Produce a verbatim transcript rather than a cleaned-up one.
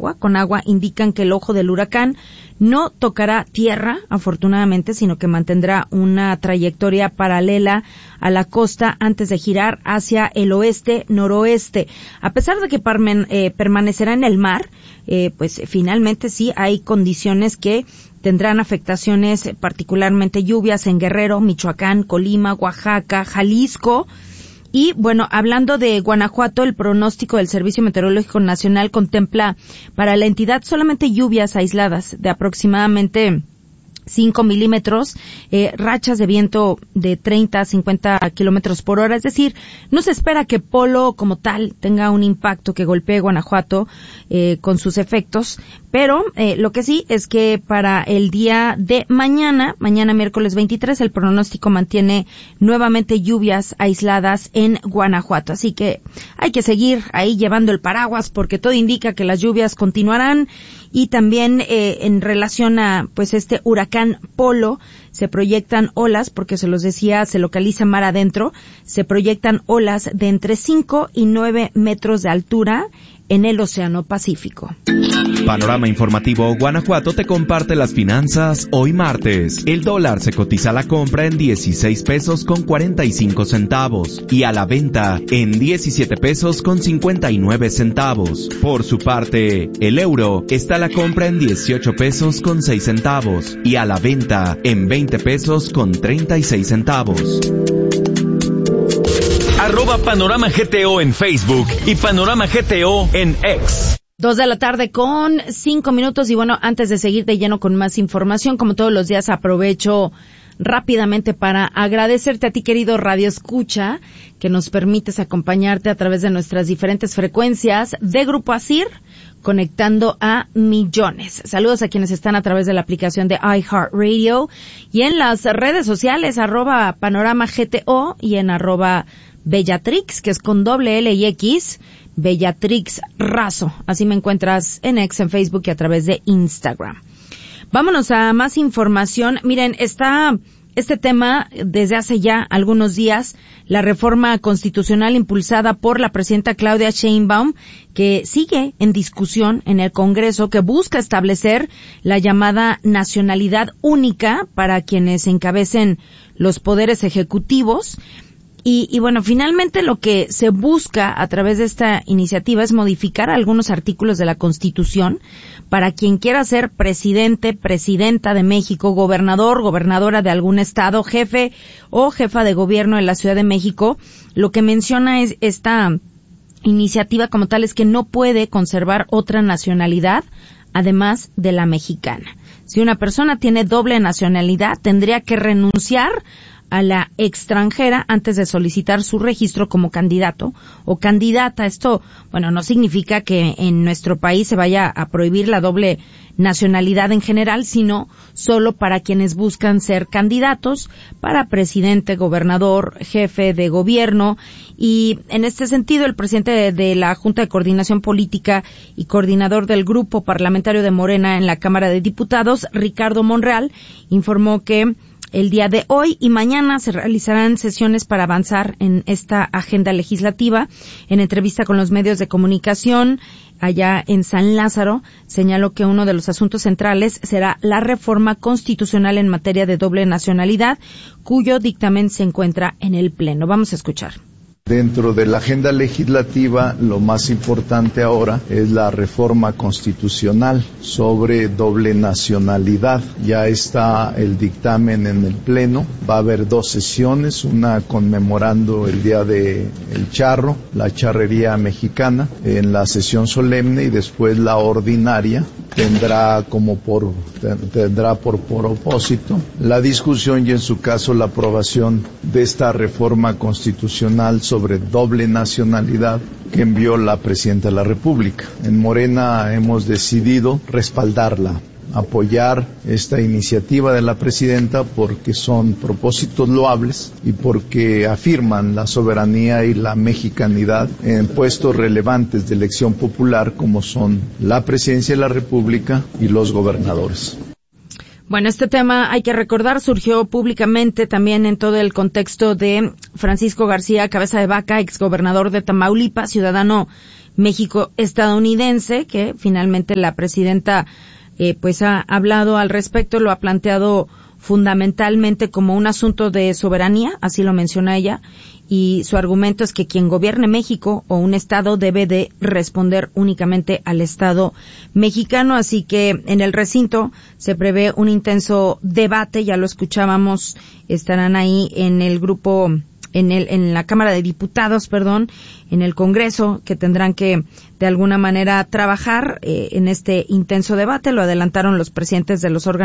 agua, con agua, indican que el ojo del huracán no tocará tierra, afortunadamente, sino que mantendrá una trayectoria paralela a la costa antes de girar hacia el oeste-noroeste. A pesar de que parmen, eh, permanecerá en el mar, eh, pues finalmente sí hay condiciones que tendrán afectaciones, particularmente lluvias en Guerrero, Michoacán, Colima, Oaxaca, Jalisco. Y bueno, hablando de Guanajuato, el pronóstico del Servicio Meteorológico Nacional contempla para la entidad solamente lluvias aisladas de aproximadamente cinco milímetros, eh, rachas de viento de treinta a cincuenta kilómetros por hora. Es decir, no se espera que Polo como tal tenga un impacto que golpee Guanajuato eh, con sus efectos, pero eh, lo que sí es que para el día de mañana, mañana miércoles veintitrés, el pronóstico mantiene nuevamente lluvias aisladas en Guanajuato. Así que hay que seguir ahí llevando el paraguas porque todo indica que las lluvias continuarán. Y también eh, en relación a pues este huracán Polo, se proyectan olas, porque se los decía, se localiza mar adentro, se proyectan olas de entre cinco y nueve metros de altura en el Océano Pacífico. Panorama Informativo Guanajuato te comparte las finanzas hoy martes. El dólar se cotiza a la compra en dieciséis pesos con cuarenta y cinco centavos y a la venta en diecisiete pesos con cincuenta y nueve centavos. Por su parte, el euro está a la compra en dieciocho pesos con seis centavos y a la venta en veinte pesos con treinta y seis centavos. Arroba Panorama G T O en Facebook y Panorama G T O en X. Dos de la tarde con cinco minutos y bueno, antes de seguir de lleno con más información, como todos los días aprovecho rápidamente para agradecerte a ti, querido Radio Escucha, que nos permites acompañarte a través de nuestras diferentes frecuencias de Grupo Asir, conectando a millones. Saludos a quienes están a través de la aplicación de iHeartRadio y en las redes sociales, arroba Panorama G T O y en arroba Bellatrix, que es con doble L y X, Bellatrix Razo. Así me encuentras en X, en Facebook y a través de Instagram. Vámonos a más información. Miren, está este tema desde hace ya algunos días, la reforma constitucional impulsada por la presidenta Claudia Sheinbaum, que sigue en discusión en el Congreso, que busca establecer la llamada nacionalidad única para quienes encabecen los poderes ejecutivos. Y, y bueno, finalmente lo que se busca a través de esta iniciativa es modificar algunos artículos de la Constitución para quien quiera ser presidente, presidenta de México, gobernador, gobernadora de algún estado, jefe o jefa de gobierno de la Ciudad de México. Lo que menciona es esta iniciativa como tal es que no puede conservar otra nacionalidad además de la mexicana. Si una persona tiene doble nacionalidad, tendría que renunciar a la extranjera antes de solicitar su registro como candidato o candidata. Esto, bueno, no significa que en nuestro país se vaya a prohibir la doble nacionalidad en general, sino solo para quienes buscan ser candidatos para presidente, gobernador, jefe de gobierno. Y en este sentido, el presidente de, de la Junta de Coordinación Política y coordinador del Grupo Parlamentario de Morena en la Cámara de Diputados, Ricardo Monreal, informó que el día de hoy y mañana se realizarán sesiones para avanzar en esta agenda legislativa. En entrevista con los medios de comunicación allá en San Lázaro, señaló que uno de los asuntos centrales será la reforma constitucional en materia de doble nacionalidad, cuyo dictamen se encuentra en el Pleno. Vamos a escuchar. Dentro de la agenda legislativa, lo más importante ahora es la reforma constitucional sobre doble nacionalidad. Ya está el dictamen en el Pleno. Va a haber dos sesiones, una conmemorando el Día del Charro, la charrería mexicana, en la sesión solemne, y después la ordinaria tendrá como por tendrá por propósito la discusión y en su caso la aprobación de esta reforma constitucional sobre doble nacionalidad que envió la Presidenta de la República. En Morena hemos decidido respaldarla, apoyar esta iniciativa de la Presidenta porque son propósitos loables y porque afirman la soberanía y la mexicanidad en puestos relevantes de elección popular como son la Presidencia de la República y los gobernadores. Bueno, este tema, hay que recordar, surgió públicamente también en todo el contexto de Francisco García Cabeza de Vaca, exgobernador de Tamaulipas, ciudadano México-estadounidense, que finalmente la presidenta eh, pues ha hablado al respecto, lo ha planteado fundamentalmente como un asunto de soberanía, así lo menciona ella, y su argumento es que quien gobierne México o un Estado debe de responder únicamente al Estado mexicano, así que en el recinto se prevé un intenso debate, ya lo escuchábamos, estarán ahí en el grupo, en el, en la Cámara de Diputados, perdón, en el Congreso, que tendrán que de alguna manera trabajar eh, en este intenso debate, lo adelantaron los presidentes de los órganos